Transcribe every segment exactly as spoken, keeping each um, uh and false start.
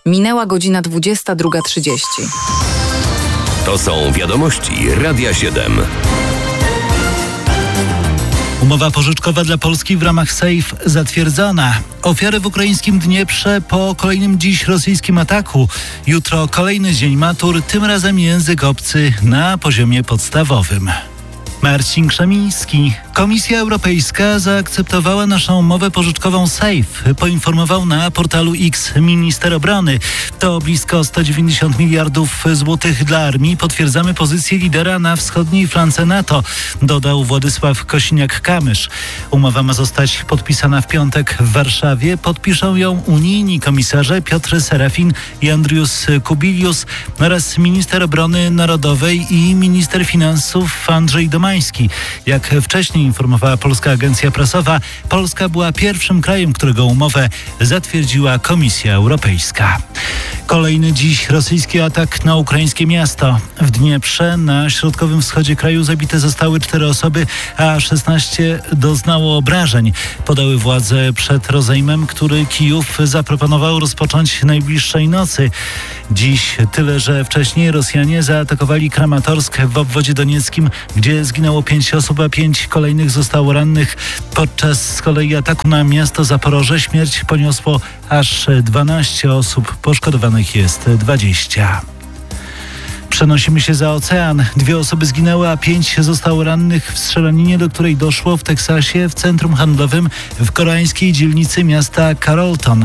Minęła godzina dwudziesta druga trzydzieści. To są wiadomości Radia siedem. Umowa pożyczkowa dla Polski w ramach SAFE zatwierdzona. Ofiary w ukraińskim Dnieprze po kolejnym dziś rosyjskim ataku. Jutro kolejny dzień matur, tym razem język obcy na poziomie podstawowym. Marcin Krzemiński. Komisja Europejska zaakceptowała naszą umowę pożyczkową SAFE, poinformował na portalu X minister obrony. To blisko sto dziewięćdziesiąt miliardów złotych dla armii. Potwierdzamy pozycję lidera na wschodniej flance NATO, dodał Władysław Kosiniak-Kamysz. Umowa ma zostać podpisana w piątek w Warszawie. Podpiszą ją unijni komisarze Piotr Serafin i Andrius Kubilius oraz minister obrony narodowej i minister finansów Andrzej Domański. Jak wcześniej informowała Polska Agencja Prasowa, Polska była pierwszym krajem, którego umowę zatwierdziła Komisja Europejska. Kolejny dziś rosyjski atak na ukraińskie miasto. W Dnieprze na środkowym wschodzie kraju zabite zostały cztery osoby, a szesnaście doznało obrażeń. Podały władze przed rozejmem, który Kijów zaproponował rozpocząć najbliższej nocy. Dziś tyle, że wcześniej Rosjanie zaatakowali Kramatorsk w obwodzie donieckim, gdzie zginęło pięć osób, a pięć kolejnych zostało rannych. Podczas z kolei ataku na miasto Zaporoże śmierć poniosło aż dwanaście osób, poszkodowanych jest dwadzieścia. Przenosimy się za ocean. Dwie osoby zginęły, a pięć zostało rannych w strzelaninie, do której doszło w Teksasie w centrum handlowym w koreańskiej dzielnicy miasta Carrollton.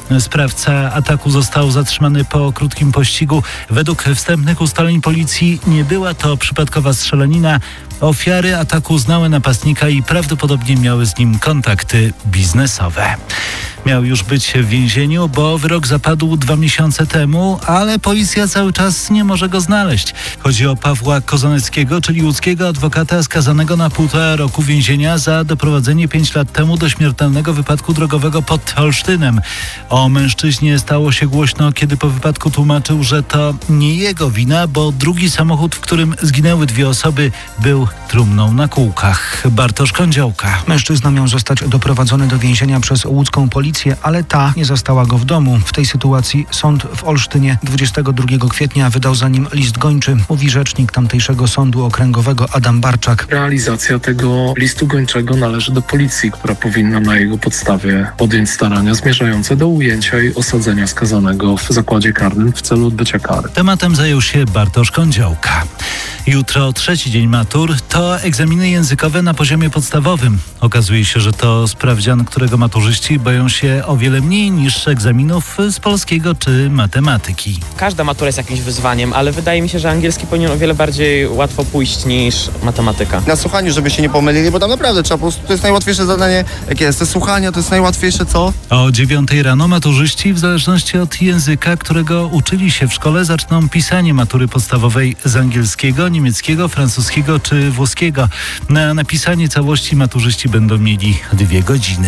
Sprawca ataku został zatrzymany po krótkim pościgu. Według wstępnych ustaleń policji nie była to przypadkowa strzelanina. Ofiary ataku znały napastnika i prawdopodobnie miały z nim kontakty biznesowe. Miał już być w więzieniu, bo wyrok zapadł dwa miesiące temu, ale policja cały czas nie może go znaleźć. Chodzi o Pawła Kozaneckiego, czyli łódzkiego adwokata skazanego na półtora roku więzienia za doprowadzenie pięć lat temu do śmiertelnego wypadku drogowego pod Olsztynem. O mężczyźnie stało się głośno, kiedy po wypadku tłumaczył, że to nie jego wina, bo drugi samochód, w którym zginęły dwie osoby, był trumną na kółkach. Bartosz Kądziołka. Mężczyzna miał zostać doprowadzony do więzienia przez łódzką policję, ale ta nie zastała go w domu. W tej sytuacji sąd w Olsztynie dwudziestego drugiego kwietnia wydał za nim list gończy, mówi rzecznik tamtejszego sądu okręgowego Adam Barczak. Realizacja tego listu gończego należy do policji, która powinna na jego podstawie podjąć starania zmierzające do ujęcia i osadzenia skazanego w zakładzie karnym w celu odbycia kary. Tematem zajął się Bartosz Kądziołka. Jutro trzeci dzień matur to egzaminy językowe na poziomie podstawowym. Okazuje się, że to sprawdzian, którego maturzyści boją się o wiele mniej niż egzaminów z polskiego czy matematyki. Każda matura jest jakimś wyzwaniem, ale wydaje mi się, że angielski powinien o wiele bardziej łatwo pójść niż matematyka. Na słuchaniu, żeby się nie pomylili, bo tam naprawdę trzeba po prostu, to jest najłatwiejsze zadanie, jakie jest. Te słuchania to jest najłatwiejsze, co? O dziewiątej rano maturzyści, w zależności od języka, którego uczyli się w szkole, zaczną pisanie matury podstawowej z angielskiego, niemieckiego, francuskiego czy włoskiego. Na napisanie całości maturzyści będą mieli dwie godziny.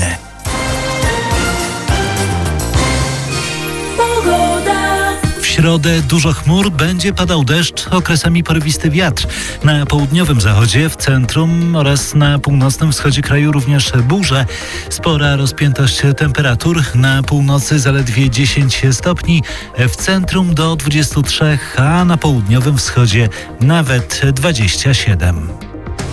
W środę dużo chmur, będzie padał deszcz, okresami porywisty wiatr. Na południowym zachodzie, w centrum oraz na północnym wschodzie kraju również burze. Spora rozpiętość temperatur. Na północy zaledwie dziesięć stopni, w centrum do dwudziestu trzech, a na południowym wschodzie nawet dwadzieścia siedem.